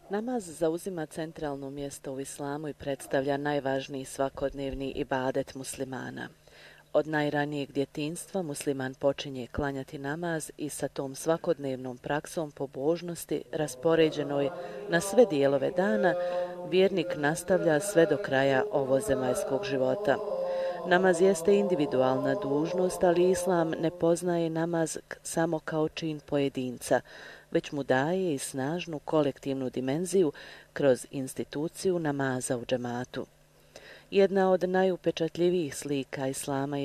Namaz zauzima centralno mjesto u islamu i predstavlja najvažniji svakodnevni ibadet muslimana. Od najranijeg djetinjstva musliman počinje klanjati namaz i sa tom svakodnevnom praksom pobožnosti raspoređenoj na sve dijelove dana, vjernik nastavlja sve do kraja ovozemaljskog života. Namaz jeste individualna dužnost, ali islam ne poznaje namaz samo kao čin pojedinca, već mu daje i snažnu kolektivnu dimenziju kroz instituciju namaza u džematu. Jedna od najupečatljivijih slika islama je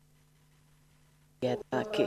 jednaki.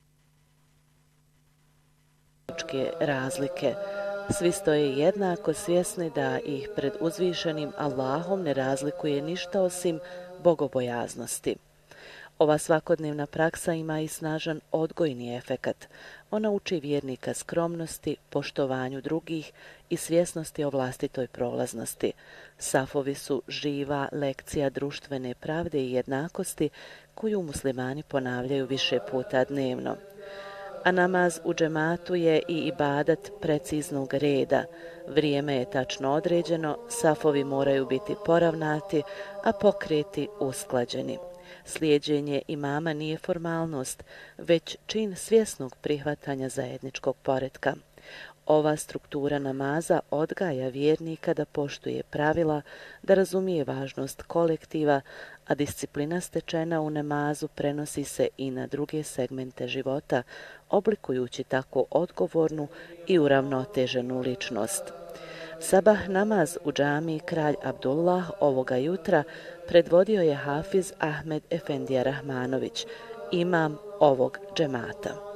Razlike. Svi stoje jednako svjesni da ih pred uzvišenim Allahom ne razlikuje ništa osim bogobojaznosti. Ova svakodnevna praksa ima i snažan odgojni efekat. Ona uči vjernika skromnosti, poštovanju drugih i svjesnosti o vlastitoj prolaznosti. Safovi su živa lekcija društvene pravde i jednakosti koju muslimani ponavljaju više puta dnevno. A namaz u džematu je i ibadat preciznog reda. Vrijeme je tačno određeno, safovi moraju biti poravnati, a pokreti usklađeni. Slijeđenje imama nije formalnost, već čin svjesnog prihvatanja zajedničkog poretka. Ova struktura namaza odgaja vjernika da poštuje pravila, da razumije važnost kolektiva, a disciplina stečena u namazu prenosi se i na druge segmente života, oblikujući tako odgovornu i uravnoteženu ličnost. Sabah namaz u džamiji Kralj Abdullah ovoga jutra predvodio je Hafiz Ahmed Efendija Rahmanović, imam ovog džemata.